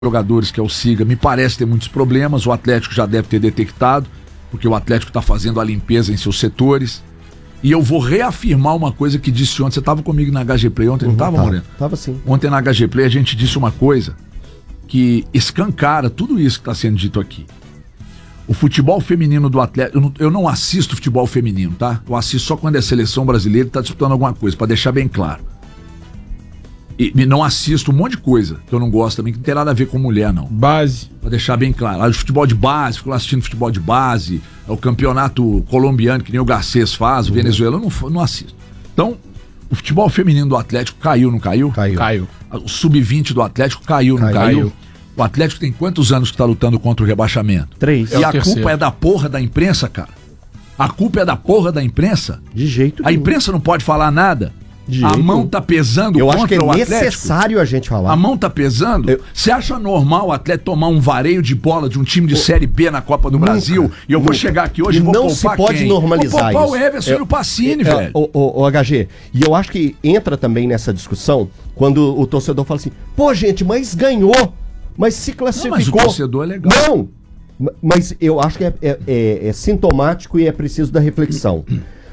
jogadores, que é o Siga, me parece ter muitos problemas. O Atlético já deve ter detectado, porque o Atlético está fazendo a limpeza em seus setores. E eu vou reafirmar uma coisa que disse ontem. Você estava comigo na HG Play ontem, não estava, Moreno? Tava sim. Ontem na HG Play a gente disse uma coisa que escancara tudo isso que está sendo dito aqui. O futebol feminino do Atlético... Eu não assisto futebol feminino, tá? Eu assisto só quando é seleção brasileira e está disputando alguma coisa, para deixar bem claro. E não assisto um monte de coisa que eu não gosto também, que não tem nada a ver com mulher, não. Base. Pra deixar bem claro. O futebol de base, fico lá assistindo futebol de base, o campeonato colombiano, que nem o Garcês faz, o venezuelano, não assisto. Então, o futebol feminino do Atlético caiu, não caiu? Caiu. O sub-20 do Atlético caiu, não caiu? O Atlético tem quantos anos que tá lutando contra o rebaixamento? 3. E a culpa é da porra da imprensa, cara. A culpa é da porra da imprensa. De jeito A nenhum. imprensa não pode falar nada. De A jeito mão nenhum. tá pesando Eu contra acho que é o Atlético. necessário a gente falar. A mão tá pesando? Você acha normal o Atlético tomar um vareio de bola de um time de Série B na Copa do Brasil? E eu vou chegar aqui hoje e vou não poupar se pode quem? normalizar Vou poupar isso. o Everson e o Pacini, velho. O HG, e eu acho que entra também nessa discussão quando o torcedor fala assim, pô gente, mas ganhou, mas se classificou. Não, mas o torcedor é legal. Não, mas eu acho que é sintomático e é preciso da reflexão.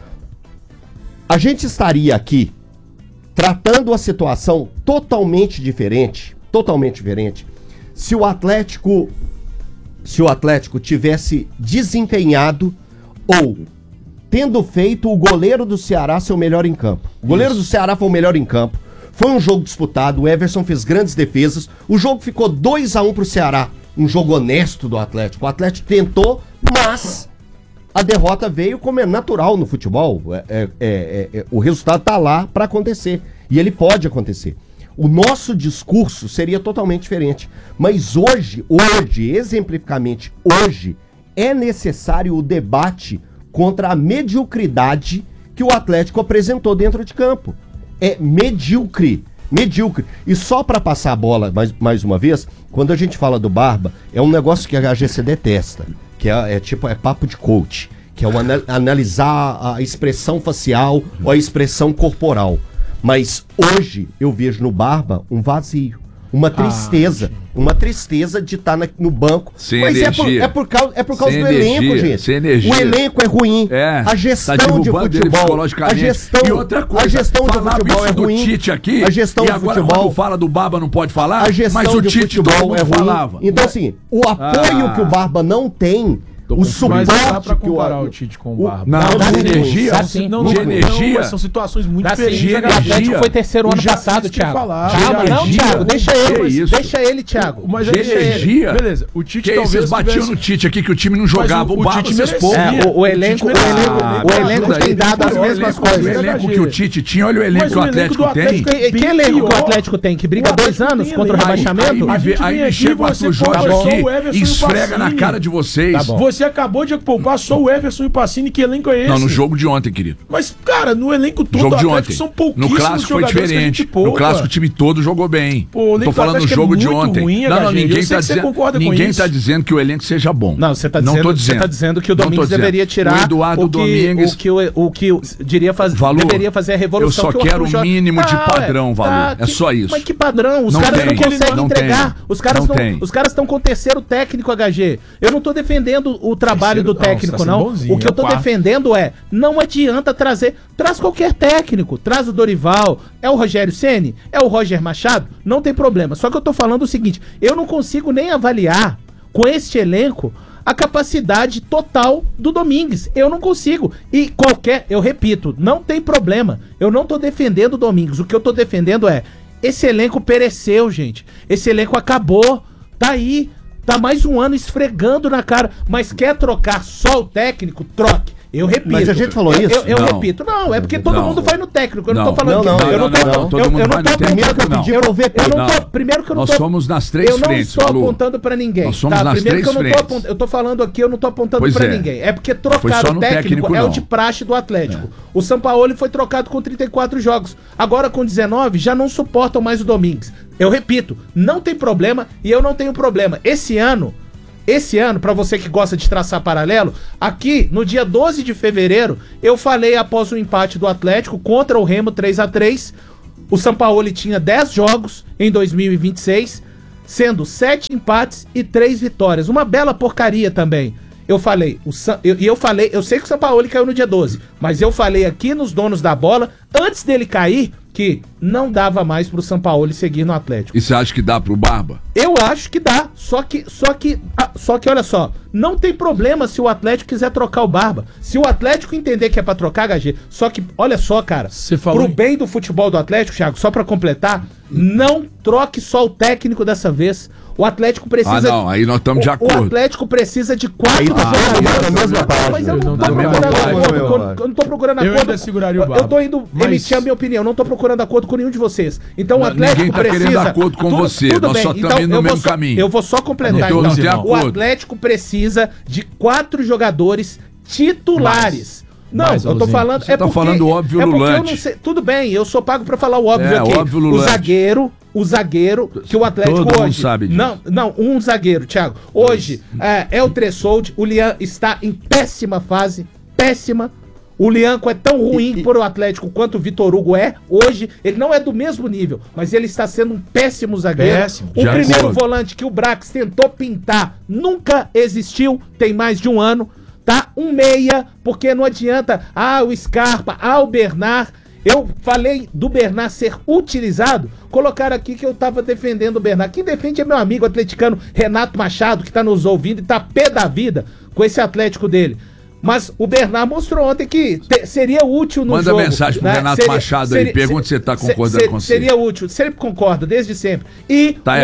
A gente estaria aqui tratando a situação totalmente diferente, se o Atlético tivesse desempenhado ou tendo feito o goleiro do Ceará ser o melhor em campo. O goleiro do Ceará foi o melhor em campo. Foi um jogo disputado, o Everson fez grandes defesas. O jogo ficou 2-1 pro Ceará. Um jogo honesto do Atlético. O Atlético tentou, mas a derrota veio como é natural no futebol. O resultado tá lá para acontecer. E ele pode acontecer. O nosso discurso seria totalmente diferente. Mas hoje, exemplificamente hoje, é necessário o debate contra a mediocridade que o Atlético apresentou dentro de campo. É medíocre. E só para passar a bola mais uma vez, quando a gente fala do Barba, é um negócio que a HGC detesta, que é papo de coach, que é analisar a expressão facial ou a expressão corporal. Mas hoje eu vejo no Barba um vazio, uma tristeza de estar no banco. Sem mas energia. é por causa Sem do energia, elenco, gente. sem energia. O elenco é ruim. A gestão de futebol, E outra coisa, a gestão de futebol é ruim. Tite aqui, a gestão e de agora futebol, quando fala do Barba não pode falar, a gestão mas o de Tite futebol é ruim. falava. Então assim, o apoio que o Barba não tem, o suporte Mas não dá pra que comparar o Tite com o Barba. Não, de energia. De energia. São situações muito diferentes. O Atlético foi terceiro ano passado, Thiago. Calma, não, Thiago, deixa ele, Thiago. Mas de energia. Beleza, o Tite que talvez vocês batiam no Tite aqui que o time não jogava, o Barba vocês o elenco tem dado as mesmas coisas. O elenco que o Tite tinha, olha o elenco que o Atlético tem. Que elenco que o Atlético tem? Que briga 2 anos contra o rebaixamento? Aí chega o Arthur Jorge aqui e esfrega na cara de vocês. Você acabou de poupar só o Everson e o Pacini, que elenco é esse? Não, no jogo de ontem, querido. Mas, cara, no elenco todo jogo do de Atlético ontem. são pouquíssimos no clássico foi diferente. No clássico o time todo jogou bem. Pô, tô falando no jogo de ontem. Ruim, não, ninguém tá dizendo que o elenco seja bom. Não, você tá dizendo que o Domingues deveria tirar o Eduardo Domingues. O que deveria fazer a revolução. Eu só quero o mínimo de padrão, Valor. É só isso. Mas que padrão? Os caras não conseguem entregar. Os caras estão com terceiro técnico, HG. Eu não tô defendendo o trabalho do técnico, não. O que eu tô defendendo não adianta trazer. Traz qualquer técnico. Traz o Dorival. É o Rogério Ceni? É o Roger Machado? Não tem problema. Só que eu tô falando o seguinte: eu não consigo nem avaliar com este elenco a capacidade total do Domingues. Eu não consigo. E eu repito, não tem problema. Eu não tô defendendo o Domingues. O que eu tô defendendo esse elenco pereceu, gente. Esse elenco acabou. Tá aí. Tá mais um ano esfregando na cara. Mas quer trocar só o técnico? Troque. Eu repito. Mas a gente falou isso? Eu repito. Não, é porque todo mundo vai no técnico. Eu não tô falando Primeiro que eu não tô. Nós somos nas três frentes. Eu não estou apontando pra ninguém. Nós somos nas três frentes. Eu tô falando aqui, eu não tô apontando pra ninguém. É porque trocar o técnico é o de praxe do Atlético. O Sampaoli foi trocado com 34 jogos. Agora com 19 já não suportam mais o Domingues. Eu repito, não tem problema e eu não tenho problema. Esse ano, pra você que gosta de traçar paralelo, aqui no dia 12 de fevereiro, eu falei após o empate do Atlético contra o Remo 3-3, o Sampaoli tinha 10 jogos em 2026, sendo 7 empates e 3 vitórias. Uma bela porcaria também. Eu falei, eu sei que o Sampaoli caiu no dia 12, mas eu falei aqui nos donos da bola, antes dele cair, que não dava mais pro Sampaoli seguir no Atlético. E você acha que dá pro Barba? Eu acho que dá, só que olha só, não tem problema se o Atlético quiser trocar o Barba. Se o Atlético entender que é pra trocar, HG, só que, olha só, cara, pro bem do futebol do Atlético, Thiago, só pra completar, não troque só o técnico dessa vez. O Atlético precisa... aí nós estamos de acordo. O Atlético precisa de 4 jogadores. Mas eu não tô procurando acordo. Eu não tô procurando acordo. Eu ainda seguraria o Barba. Eu tô indo emitir a minha opinião. Não tô procurando acordo com nenhum de vocês. Então o Atlético precisa... Ninguém tá querendo acordo com você. Nós só estamos indo no mesmo caminho. Eu vou só completar. Então, o Atlético precisa de 4 jogadores titulares. Não, eu tô falando... Você tá falando óbvio, Lulante. Eu não sei. Tudo bem, eu sou pago pra falar o óbvio aqui. Óbvio, Lulante. O zagueiro que o Atlético todo hoje... mundo sabe disso. Não, um zagueiro, Thiago. Hoje é o Tressoldi, o Lian está em péssima fase, péssima. O Lianco é tão ruim para o Atlético quanto o Vitor Hugo é. Hoje, ele não é do mesmo nível, mas ele está sendo um péssimo zagueiro. O primeiro volante que o Brax tentou pintar nunca existiu, tem mais de um ano. Tá? Um meia, porque não adianta. O Scarpa, o Bernard. Eu falei do Bernard ser utilizado, colocaram aqui que eu tava defendendo o Bernard. Quem defende é meu amigo atleticano Renato Machado, que tá nos ouvindo e tá pé da vida com esse Atlético dele. Mas o Bernard mostrou ontem que seria útil no jogo. Manda mensagem pro Renato Machado aí, pergunta se você tá concordando com você. Seria útil, sempre concorda, desde sempre. E tá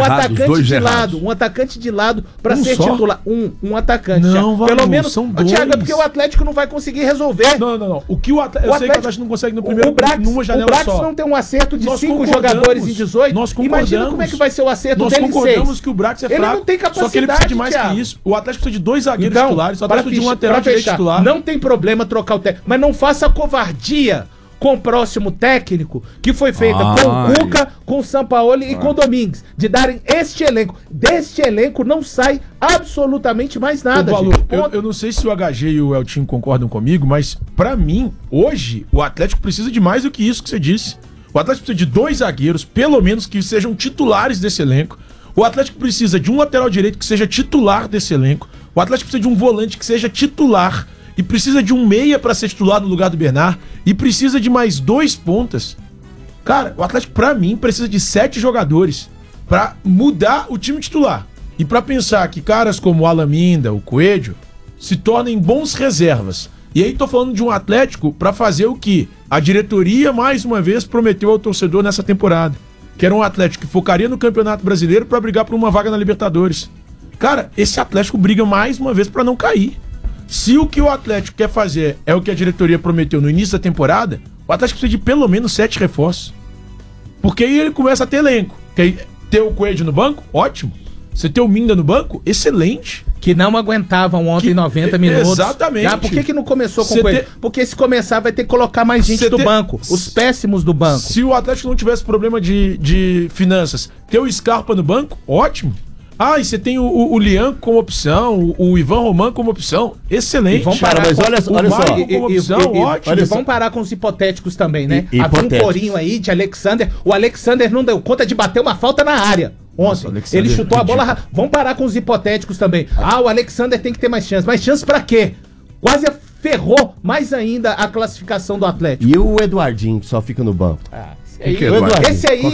um atacante de lado pra ser titular. Um atacante. Não, pelo menos são 2. Thiago, é porque o Atlético não vai conseguir resolver. Não. O que eu sei que o Atlético não consegue no primeiro numa janela só. O Brax não tem um acerto de 5 jogadores em 18. Imagina como é que vai ser o acerto dele em 6. Nós concordamos que o Brax é fraco. Ele não tem capacidade, só que ele precisa de mais que isso. O Atlético precisa de 2 zagueiros titulares, o Atlético precisa de um lateral direito titular. Não tem problema trocar o técnico, mas não faça covardia com o próximo técnico que foi feita com o Cuca, com o Sampaoli e com o Domingues, de darem este elenco. Deste elenco não sai absolutamente mais nada. Eu não sei se o HG e o Eltinho concordam comigo, mas pra mim, hoje, o Atlético precisa de mais do que isso que você disse. O Atlético precisa de 2 zagueiros, pelo menos, que sejam titulares desse elenco. O Atlético precisa de um lateral direito que seja titular desse elenco. O Atlético precisa de um volante que seja titular. E precisa de um meia pra ser titular no lugar do Bernard. E precisa de mais 2 pontas. Cara, o Atlético, pra mim, precisa de 7 jogadores pra mudar o time titular. E pra pensar que caras como o Alaminda, o Coelho, se tornem bons reservas. E aí tô falando de um Atlético pra fazer o que a diretoria, mais uma vez, prometeu ao torcedor nessa temporada. Que era um Atlético que focaria no Campeonato Brasileiro pra brigar por uma vaga na Libertadores. Cara, esse Atlético briga mais uma vez pra não cair. Se o que o Atlético quer fazer é o que a diretoria prometeu no início da temporada, o Atlético precisa de pelo menos 7 reforços. Porque aí ele começa a ter elenco. Ter o Coelho no banco, ótimo. Você ter o Minda no banco, excelente. Que não aguentavam ontem 90 minutos. Exatamente. Por que não começou com o Coelho? Porque se começar vai ter que colocar mais gente do banco. Os péssimos do banco. Se o Atlético não tivesse problema de finanças, ter o Scarpa no banco, ótimo. E você tem o Lian como opção, o Ivan Roman como opção, excelente. E vamos parar olha só. Como opção, ótimo. E vamos parar com os hipotéticos também, né? Havia um corinho aí de Alexander. O Alexander não deu conta de bater uma falta na área ontem. Nossa, ele chutou a bola. Vamos parar com os hipotéticos também. O Alexander tem que ter mais chance. Mais chance pra quê? Quase ferrou mais ainda a classificação do Atlético. E o Eduardinho, que só fica no banco? Esse aí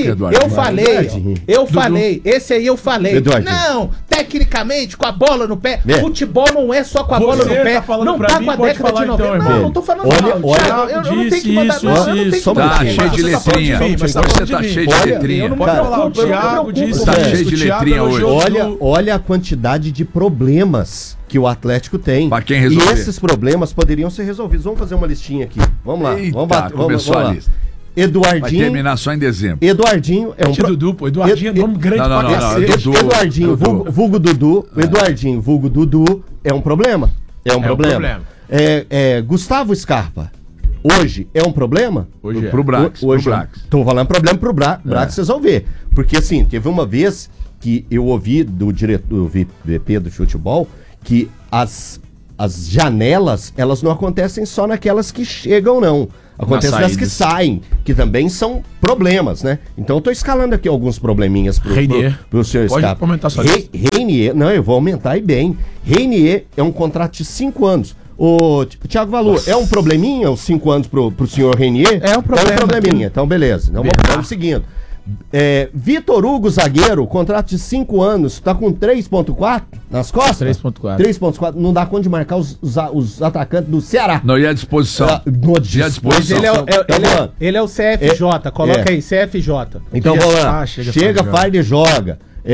eu falei. Eduardinho. Não, tecnicamente, com a bola no pé. Futebol não é só com a bola no pé. Não tá com a década de 90. Não tô falando eu não tenho que mandar. Tá cheio de letrinha. Você tá cheio de letrinha. O Thiago disse. Tá cheio de letrinha hoje. Olha a quantidade de problemas que o Atlético tem. Pra quem resolver. E esses problemas poderiam ser resolvidos. Vamos fazer uma listinha aqui. Vamos lá. Vamos lá. Eduardinho. Vai terminar só em dezembro. Eduardinho é um Dudu, pô. Eduardinho é nome grande pra cacete. Eduardinho, vulgo Dudu. Eduardinho, vulgo Dudu, é um problema. É um problema. Gustavo Scarpa, hoje é um problema? Hoje pro Brax. Tô falando problema pro Brax resolver. Porque assim, teve uma vez que eu ouvi do diretor, do VP do futebol, que as as janelas, elas não acontecem só naquelas que chegam, não. Acontece nas que saem, que também são problemas, né? Então eu tô escalando aqui alguns probleminhas pro senhor Pode escape. aumentar só Reinier, não, eu vou aumentar e bem. Reinier é um contrato de 5 anos. Ô, Thiago Valu, é um probleminha os 5 anos pro senhor Reinier? É um problema. É um probleminha, então beleza. Então vamos seguindo. Vitor Hugo, zagueiro, contrato de 5 anos, tá com 3.4 nas costas? 3.4. 3.4, não dá conta de marcar os atacantes do Ceará. Não, e à disposição. E à disposição. Ele é o CFJ, coloca aí, CFJ. Então vamos lá, chega, faz e joga. É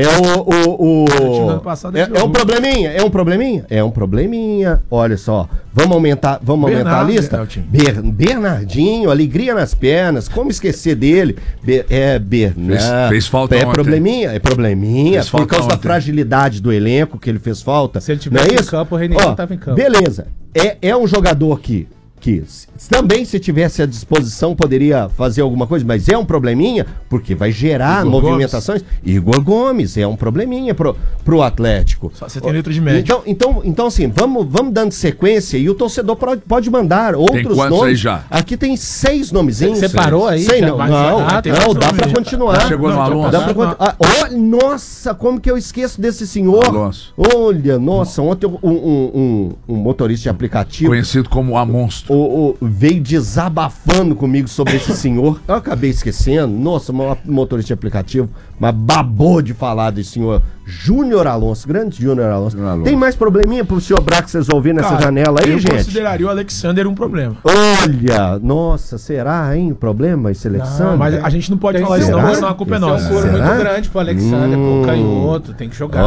um probleminha? É um probleminha? É um probleminha. Olha só, vamos aumentar a lista? Bernardinho, alegria nas pernas, como esquecer dele? Bernardo. Fez falta ontem. É probleminha. Fez por causa ontem. da fragilidade do elenco que ele fez falta. Se ele tivesse em campo, o René não estava em campo. Beleza. É um jogador que também, se tivesse à disposição, poderia fazer alguma coisa, mas é um probleminha, porque vai gerar Igor movimentações. Gomes. Igor Gomes é um probleminha pro Atlético. Só você tem letra de médio. Então assim, vamos dando sequência e o torcedor pode mandar outros quantos nomes. aí já? Aqui tem 6 nomezinhos. Você parou aí? Sei, não, dá pra Já continuar. chegou no Alonso? Dá pra continuar. Nossa, como que eu esqueço desse senhor? Alonso. Olha, nossa, ontem um motorista de aplicativo Conhecido como a Monstro. veio desabafando comigo sobre esse senhor. Eu acabei esquecendo. Nossa, motorista de aplicativo, mas babou de falar desse senhor Júnior Alonso, grande Júnior Alonso. Tem mais probleminha pro senhor Brax resolver nessa janela aí, gente? Eu consideraria o Alexander um problema. Olha, nossa, será, hein? Problema esse Alexander? Não, mas a gente não pode falar isso não, porque senão a culpa é nossa. É um furo muito grande pro Alexander, pro canhoto, tem que jogar.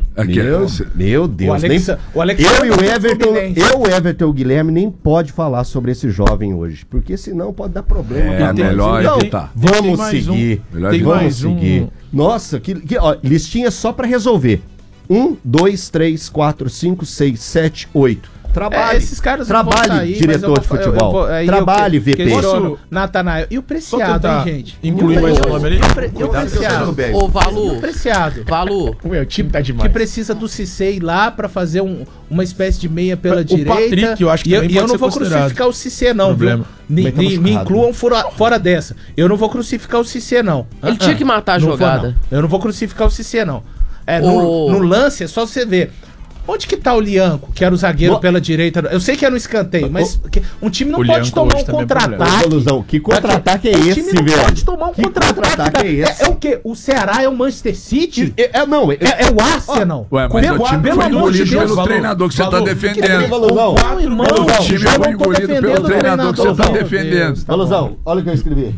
Meu Deus. O Alexander eu e o Everton e o Guilherme nem pode falar sobre esse jovem hoje, porque senão pode dar problema. É melhor evitar. Vamos seguir. Vamos seguir. Nossa, listinha só pra resolver. 1, 2, 3, 4, 5, 6, 7, 8. Trabalhe, esses caras não vão sair, diretor de futebol. Trabalhe, VP. Natanael. E o Preciado, hein, gente? Incluir mais um nome ali? E o Preciado. Ô, Valu. O Preciado. Valu. O time tá demais. Que precisa do Cissé ir lá pra fazer uma espécie de meia pela direita. Patrick, eu acho que e eu não vou crucificar o Cissé, não, viu? Me incluam fora dessa. Eu não vou crucificar o Cissé, não. Ele tinha que matar a jogada. Eu não vou crucificar o Cissé, não. No lance é só você ver. Onde que tá o Lianco, que era o zagueiro pela direita? Eu sei que era no escanteio, mas um time não pode tomar um contra-ataque. Que contra-ataque é esse, velho? O time não pode tomar um contra-ataque. É o quê? O Ceará é o Manchester City? É o Mas Arsenal. o time foi engolido pelo treinador que você tá defendendo. O time foi engolido pelo treinador que você tá defendendo. Valuzão, olha o que eu escrevi.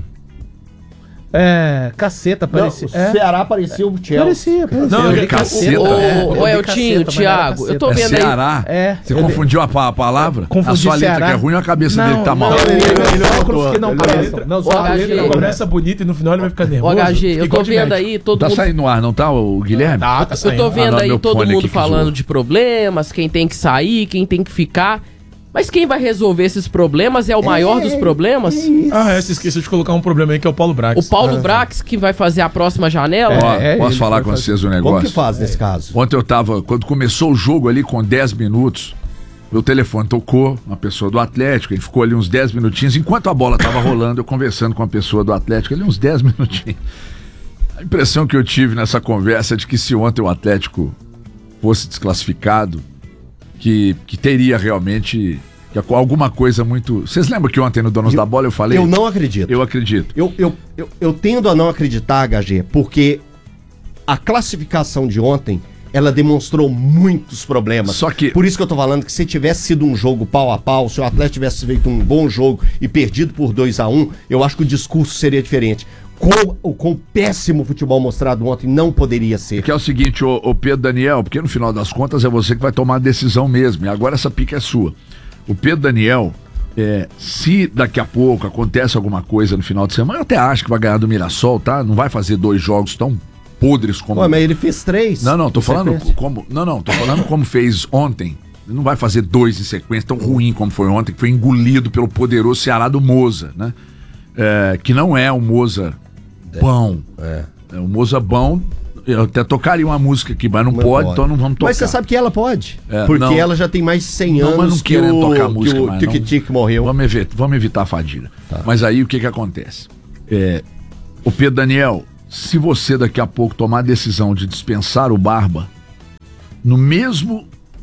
Caceta, parecia. O Ceará parecia o Chelsea. Parecia. Não, caceta. Ô, Eltinho, Thiago, eu tô vendo aí. Ceará? Você confundiu a palavra? Confundi a sua letra Ceará. que é ruim ou a cabeça dele tá mal? Não, só a letra Ele começa bonito e no final ele vai ficar nervoso. Ô, HG, eu tô vendo aí todo mundo... Tá saindo no ar, não tá, o Guilherme? Tá Eu tô vendo aí todo mundo aqui falando de problemas, quem tem que sair, quem tem que ficar. Mas quem vai resolver esses problemas é o maior dos problemas? Você esqueceu de colocar um problema aí que é o Paulo Brax. O Paulo Brax, que vai fazer a próxima janela? Posso falar com vocês um negócio? Como que faz nesse caso? Ontem eu tava, quando começou o jogo ali com 10 minutos, meu telefone tocou, uma pessoa do Atlético, ele ficou ali uns 10 minutinhos, enquanto a bola tava rolando, eu conversando com uma pessoa do Atlético, ali uns 10 minutinhos. A impressão que eu tive nessa conversa é de que se ontem o Atlético fosse desclassificado, que teria realmente alguma coisa muito... Vocês lembram que ontem no Donos da Bola eu falei? Eu não acredito. Eu acredito. Eu tendo a não acreditar, HG, porque a classificação de ontem, ela demonstrou muitos problemas. Só que... Por isso que eu tô falando que se tivesse sido um jogo pau a pau, se o Atlético tivesse feito um bom jogo e perdido por 2-1, eu acho que o discurso seria diferente. Com o péssimo futebol mostrado ontem, não poderia ser. Que é o seguinte, ô Pedro Daniel, porque no final das contas é você que vai tomar a decisão mesmo, e agora essa pica é sua. O Pedro Daniel, se daqui a pouco acontece alguma coisa no final de semana, eu até acho que vai ganhar do Mirassol, tá? Não vai fazer 2 jogos tão podres como... Mas ele fez 3. Tô falando como fez ontem. Ele não vai fazer 2 em sequência tão ruim como foi ontem, que foi engolido pelo poderoso Ceará do Moza, né? Que não é o Moza bom. O Moza bom, Eu até tocaria uma música aqui, mas não pode, então não vamos tocar. Mas você sabe que ela pode. Porque ela já tem mais de 100 anos mas não querendo tocar música mais, que o Tic morreu. Vamos evitar a fadiga. Tá. Mas aí o que acontece? O Pedro Daniel, se você daqui a pouco tomar a decisão de dispensar o Barba, no mesmo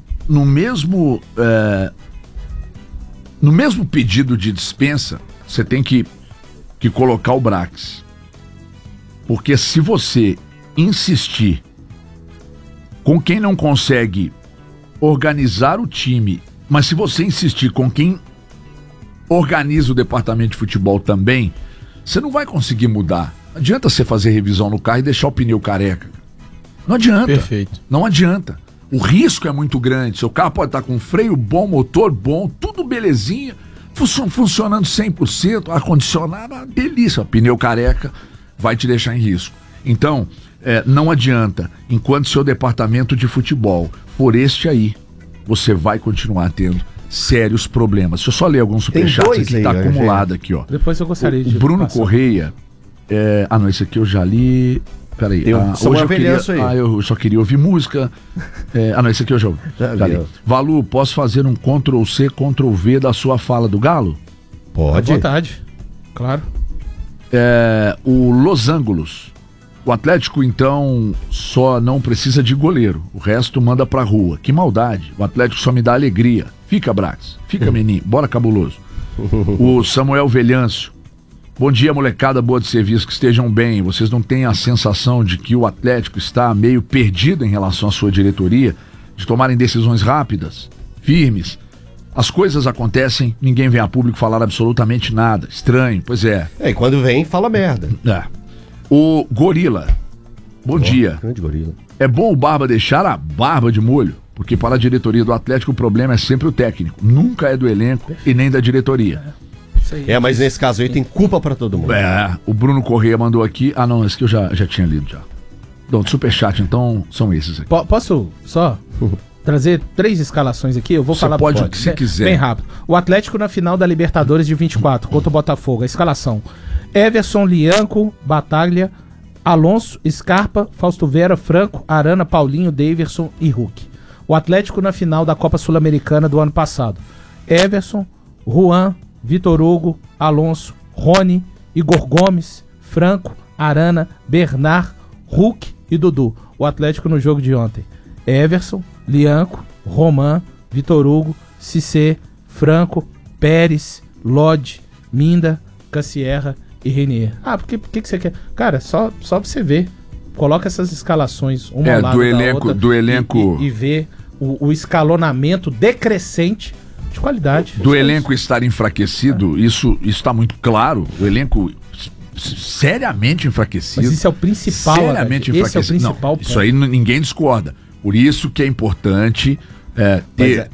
pedido de dispensa, você tem que colocar o Brax. Porque se você insistir com quem não consegue organizar o time, mas se você insistir com quem organiza o departamento de futebol também, você não vai conseguir mudar. Não adianta você fazer revisão no carro e deixar o pneu careca. Não adianta. Perfeito. Não adianta. O risco é muito grande. Seu carro pode estar com freio bom, motor bom, tudo belezinha, funcionando 100%, ar-condicionado, uma delícia. Pneu careca vai te deixar em risco. Então, não adianta. Enquanto seu departamento de futebol for este aí, você vai continuar tendo sérios problemas. Deixa eu só ler alguns superchats aqui que tá acumulado aqui, ó. Depois eu gostaria de... O Bruno Correia... não, esse aqui eu já li... Peraí. Hoje eu só queria ouvir música. Não, esse aqui eu já li. Valu, posso fazer um Ctrl+C, Ctrl+V da sua fala do Galo? Pode. À vontade. Claro. O Los Ângelos. O Atlético, então, só não precisa de goleiro. O resto manda pra rua. Que maldade. O Atlético só me dá alegria. Fica, Brax. Fica, menino. Bora, cabuloso. O Samuel Velhâncio. Bom dia, molecada boa de serviço. Que estejam bem. Vocês não têm a sensação de que o Atlético está meio perdido em relação à sua diretoria? De tomarem decisões rápidas, firmes? As coisas acontecem, ninguém vem a público falar absolutamente nada. Estranho, pois é. E quando vem, fala merda. O Gorila. Bom dia. Grande Gorila. É bom o Barba deixar a barba de molho, porque para a diretoria do Atlético o problema é sempre o técnico. Nunca é do elenco e nem da diretoria. Mas nesse caso aí tem culpa pra todo mundo. O Bruno Correia mandou aqui. Não, esse que eu já tinha lido já. Do superchat, então, são esses aqui. Posso só trazer 3 escalações aqui? Eu vou falar... Pode o que você quiser. Bem rápido. O Atlético na final da Libertadores de 24, contra o Botafogo. A escalação: Everson, Lianco, Bataglia, Alonso, Scarpa, Fausto Vera, Franco, Arana, Paulinho, Daverson e Hulk. O Atlético na final da Copa Sul-Americana do ano passado: Everson, Juan, Vitor Hugo, Alonso, Rony, Igor Gomes, Franco, Arana, Bernard, Hulk e Dudu. O Atlético no jogo de ontem: Everson, Lianco, Roman, Vitor Hugo, Cissé, Franco, Pérez, Lodge, Minda, Cassierra e Renier. Por que você quer? Cara, só pra você ver. Coloca essas escalações uma ao lado do elenco e vê o escalonamento decrescente de qualidade. Do elenco estar enfraquecido, isso está muito claro. O elenco seriamente enfraquecido. Mas isso é o principal. Seriamente enfraquecido. Esse é o principal ponto. Isso aí ninguém discorda. Por isso que é importante ter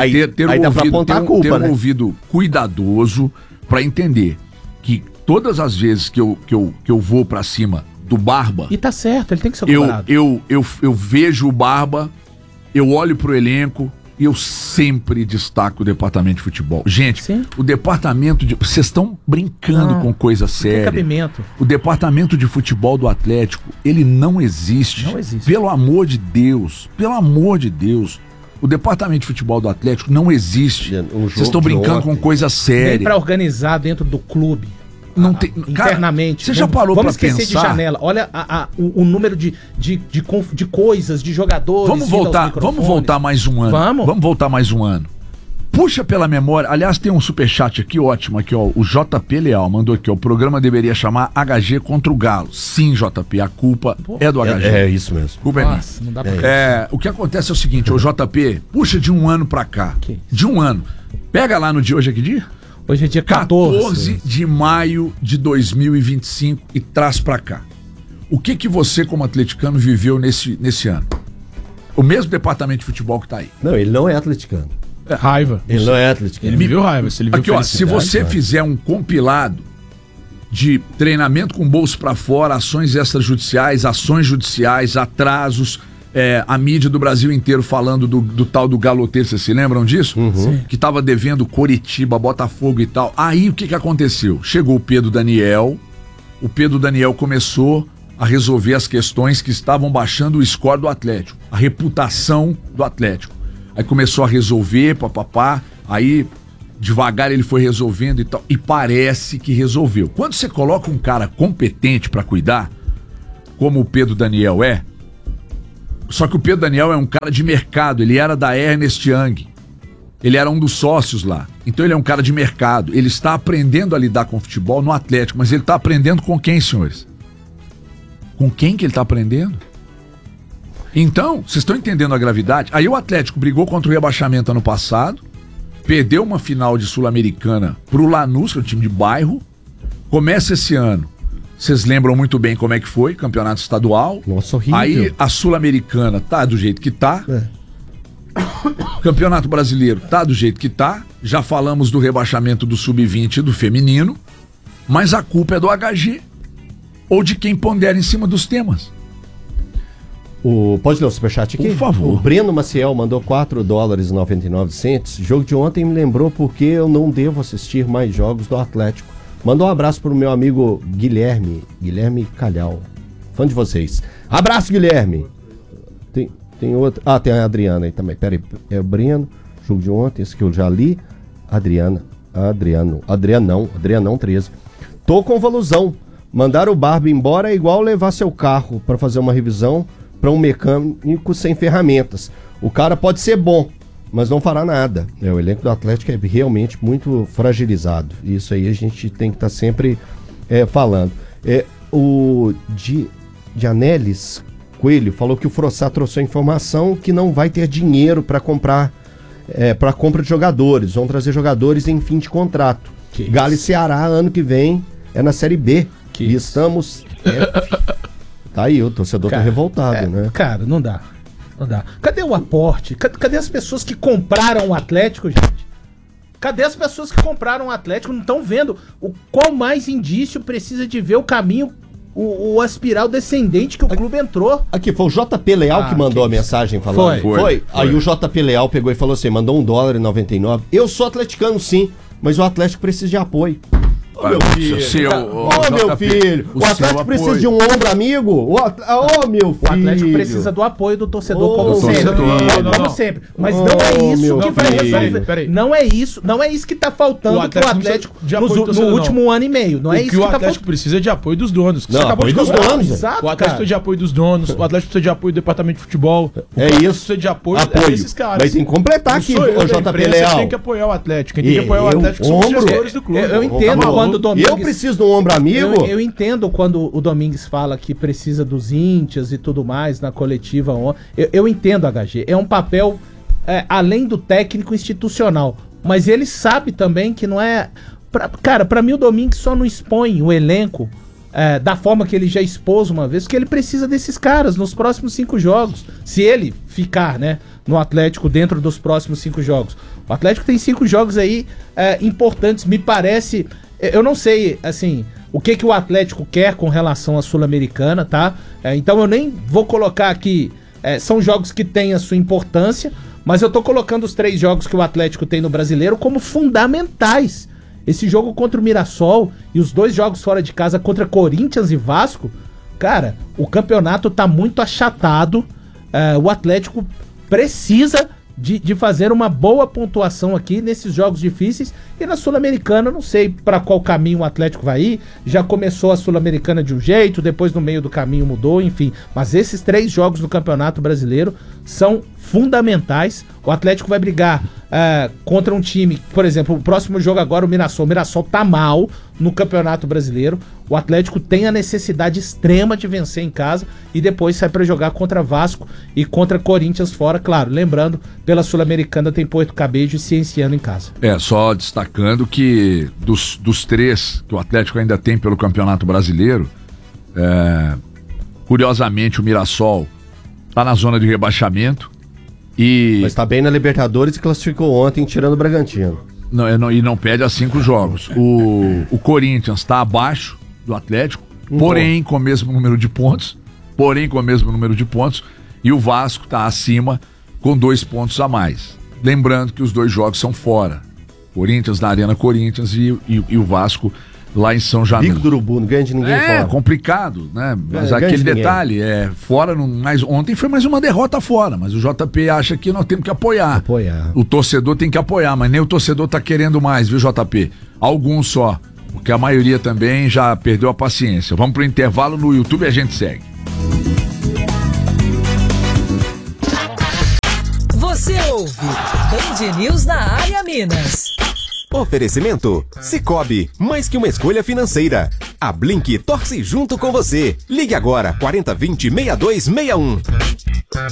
um ouvido cuidadoso para entender que todas as vezes que eu vou para cima do Barba... E tá certo, ele tem que ser comparado. Eu vejo o Barba, eu olho pro elenco e eu sempre destaco o departamento de futebol. Gente, sim, o departamento de... Vocês estão brincando com coisa séria. Tem cabimento. O departamento de futebol do Atlético, ele não existe. Não existe. Pelo amor de Deus. Pelo amor de Deus. O departamento de futebol do Atlético não existe. Vocês estão brincando com coisa séria. Nem pra organizar dentro do clube. Não tem, internamente. Você já parou pra pensar? Vamos esquecer de janela. Olha o número de coisas, de jogadores. Vamos voltar mais um ano. Vamos voltar mais um ano. Puxa pela memória. Aliás, tem um superchat aqui ótimo. Aqui, ó. O JP Leal mandou aqui, ó. O programa deveria chamar HG contra o Galo. Sim, JP. A culpa é do HG. É isso mesmo. A culpa é minha. Não dá pra o que acontece é o seguinte, o JP, puxa de um ano pra cá. De um ano. Pega lá no dia. Hoje é que dia? Hoje é dia 14 de maio de 2025 e traz pra cá. O que você, como atleticano, viveu nesse ano? O mesmo departamento de futebol que tá aí. Não, ele não é atleticano. Raiva. Ele não é atleticano. Ele viveu raiva. Se ele viu aqui, ó, se você fizer um compilado de treinamento com bolso pra fora, ações extrajudiciais, ações judiciais, atrasos... a mídia do Brasil inteiro falando do tal do galoteiro, vocês se lembram disso? Uhum. Que tava devendo Coritiba, Botafogo e tal. Aí o que aconteceu? Chegou o Pedro Daniel começou a resolver as questões que estavam baixando o score do Atlético, a reputação do Atlético. Aí começou a resolver, papapá, aí devagar ele foi resolvendo e tal, e parece que resolveu. Quando você coloca um cara competente para cuidar, como o Pedro Daniel é, só que o Pedro Daniel é um cara de mercado, ele era da Ernest Young, ele era um dos sócios lá, então ele é um cara de mercado, ele está aprendendo a lidar com o futebol no Atlético, mas ele está aprendendo com quem, senhores? Com quem que ele está aprendendo? Então, vocês estão entendendo a gravidade? Aí o Atlético brigou contra o rebaixamento ano passado, perdeu uma final de Sul-Americana pro Lanús, que é um time de bairro, começa esse ano. Vocês lembram muito bem como é que foi, campeonato estadual. Nossa, horrível. Aí a Sul-Americana tá do jeito que tá. Campeonato Brasileiro tá do jeito que tá. Já falamos do rebaixamento do Sub-20 e do feminino. Mas a culpa é do HG. Ou de quem pondera em cima dos temas. Pode ler o superchat aqui? Por favor. O Breno Maciel mandou $4,99. Jogo de ontem me lembrou porque eu não devo assistir mais jogos do Atlético. Manda um abraço pro meu amigo Guilherme Calhau, fã de vocês. Abraço, Guilherme. Tem outro. Ah, tem a Adriana aí também. Pera aí, é o Breno, jogo de ontem, esse que eu já li. Adrianão 13. Tô com Valusão. Mandar o Barbie embora é igual levar seu carro para fazer uma revisão para um mecânico sem ferramentas. O cara pode ser bom, mas não fará nada. O elenco do Atlético é realmente muito fragilizado. Isso aí a gente tem que estar sempre falando. O Janelis Coelho falou que o Frossá trouxe a informação que não vai ter dinheiro para comprar, para compra de jogadores. Vão trazer jogadores em fim de contrato. Galo e Ceará ano que vem é na Série B. E estamos... Tá aí, o torcedor tá revoltado, né? Cara, não dá. Cadê o aporte? Cadê as pessoas que compraram o Atlético, gente? Cadê as pessoas que compraram o Atlético? Não estão vendo qual mais indício precisa de ver o caminho, o espiral descendente que o clube entrou. Aqui, foi o JP Leal que mandou a mensagem falando. Foi. Aí o JP Leal pegou e falou assim, mandou $1,99. Eu sou atleticano sim, mas o Atlético precisa de apoio. Meu filho, meu filho, o Atlético precisa de um ombro amigo. Meu filho. O Atlético precisa do apoio do torcedor, como sempre. Como sempre. Mas não é isso que vai resolver. Não é isso que tá faltando pro Atlético no último ano e meio. Não é isso que o Atlético precisa é de apoio dos donos. Não, apoio dos donos. O Atlético precisa de apoio dos donos. O Atlético precisa de apoio do departamento de futebol. É isso. Precisa de apoio desses caras. Mas tem que completar aqui, o JP Leal. Tem que apoiar o Atlético. Quem tem que apoiar o Atlético são os gestores do clube. Eu entendo quando o Domingues... Eu preciso de um ombro amigo? Eu entendo quando o Domingues fala que precisa dos íntias e tudo mais na coletiva. Eu entendo, HG. É um papel além do técnico institucional. Mas ele sabe também que não é... Pra mim o Domingues só não expõe o elenco da forma que ele já expôs uma vez, porque ele precisa desses caras nos próximos 5 jogos. Se ele ficar, né, no Atlético dentro dos próximos 5 jogos. O Atlético tem 5 jogos aí importantes, me parece... Eu não sei, assim, o que o Atlético quer com relação à Sul-Americana, tá? Então eu nem vou colocar aqui... são jogos que têm a sua importância, mas eu tô colocando os 3 jogos que o Atlético tem no Brasileiro como fundamentais. Esse jogo contra o Mirassol e os 2 jogos fora de casa contra Corinthians e Vasco, cara, o campeonato tá muito achatado. O Atlético precisa de fazer uma boa pontuação aqui nesses jogos difíceis. E na Sul-Americana, não sei para qual caminho o Atlético vai ir. Já começou a Sul-Americana de um jeito, depois no meio do caminho mudou, enfim. Mas esses 3 jogos do Campeonato Brasileiro são fundamentais. O Atlético vai brigar contra um time, por exemplo, o próximo jogo agora, o Mirassol. O Mirassol tá mal no Campeonato Brasileiro. O Atlético tem a necessidade extrema de vencer em casa e depois sai para jogar contra Vasco e contra Corinthians fora, claro. Lembrando, pela Sul-Americana tem Porto Cabedelo e Cienciano em casa. Só destacando que dos 3 que o Atlético ainda tem pelo Campeonato Brasileiro, curiosamente o Mirassol tá na zona de rebaixamento. Mas tá bem na Libertadores e classificou ontem, tirando o Bragantino. E não perde a 5 jogos. O Corinthians tá abaixo do Atlético, porém com o mesmo número de pontos. E o Vasco tá acima com 2 pontos a mais. Lembrando que os 2 jogos são fora. Corinthians na Arena Corinthians e o Vasco lá em São Januário. Bico do Urubu, não ganha de ninguém fora. É complicado, né? Mas aquele detalhe, fora, mas ontem foi mais uma derrota fora, mas o JP acha que nós temos que apoiar. O torcedor tem que apoiar, mas nem o torcedor tá querendo mais, viu, JP? Alguns só, porque a maioria também já perdeu a paciência. Vamos pro intervalo no YouTube e a gente segue. Você ouve Band News na área Minas. Oferecimento Sicoob, mais que uma escolha financeira. A Blink torce junto com você. Ligue agora 4020-6261.